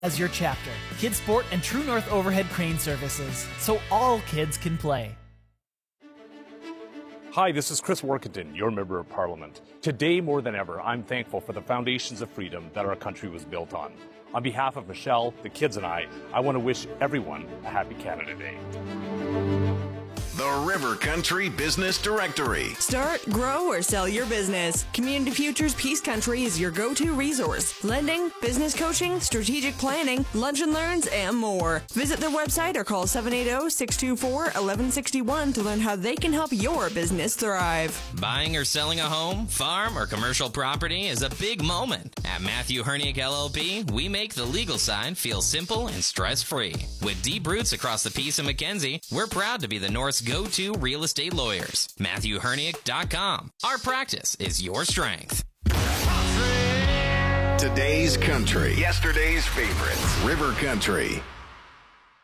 as your chapter. Kid Sport and True North Overhead Crane Services, so all kids can play. Hi, this is Chris Workington, your Member of Parliament. Today, more than ever, I'm thankful for the foundations of freedom that our country was built on. On behalf of Michelle, the kids, and I want to wish everyone a happy Canada Day. The River Country Business Directory. Start, grow, or sell your business. Community Futures Peace Country is your go-to resource. Lending, business coaching, strategic planning, lunch and learns, and more. Visit their website or call 780-624-1161 to learn how they can help your business thrive. Buying or selling a home, farm, or commercial property is a big moment. At Matthew Herniak LLP, we make the legal side feel simple and stress-free. With deep roots across the Peace and Mackenzie, we're proud to be the North's go-to real estate lawyers. MatthewHerniak.com. Our practice is your strength. Today's country. Yesterday's favorites. River Country.